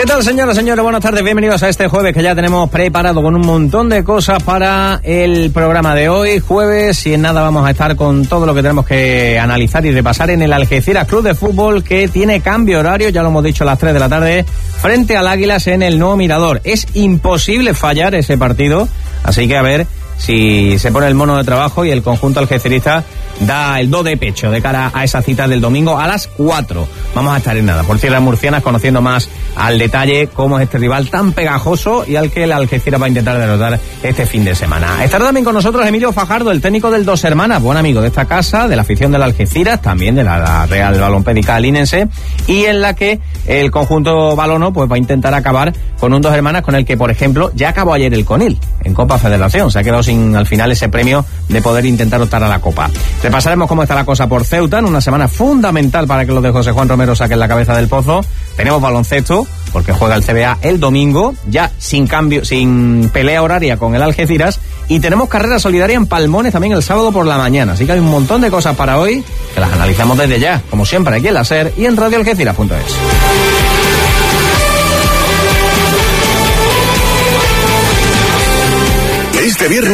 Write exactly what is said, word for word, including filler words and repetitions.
¿Qué tal, señoras y señores? Buenas tardes, bienvenidos a este jueves que ya tenemos preparado con un montón de cosas para el programa de hoy. Jueves, y en nada vamos a estar con todo lo que tenemos que analizar y repasar en el Algeciras Club de Fútbol, que tiene cambio horario, ya lo hemos dicho, a las tres de la tarde, frente al Águilas en el nuevo Mirador. Es imposible fallar ese partido, así que a ver si se pone el mono de trabajo y el conjunto algecirista da el do de pecho de cara a esa cita del domingo a las cuatro. Vamos a estar en nada por tierras murcianas, conociendo más al detalle cómo es este rival tan pegajoso y al que el Algeciras va a intentar derrotar este fin de semana. Estará también con nosotros Emilio Fajardo, el técnico del Dos Hermanas, buen amigo de esta casa, de la afición del Algeciras, también de la Real Balompédica Linense, y en la que el conjunto balono pues va a intentar acabar con un Dos Hermanas con el que, por ejemplo, ya acabó ayer el Conil en Copa Federación. Se ha quedado sin al final ese premio de poder intentar optar a la Copa. Repasaremos cómo está la cosa por Ceuta en una semana fundamental para que los de José Juan Romero saquen la cabeza del pozo. Tenemos baloncesto, porque juega el C B A el domingo, ya sin cambio, sin pelea horaria con el Algeciras, y tenemos carrera solidaria en Palmones también el sábado por la mañana. Así que hay un montón de cosas para hoy que las analizamos desde ya, como siempre aquí en la SER y en radio algeciras punto es. Este viernes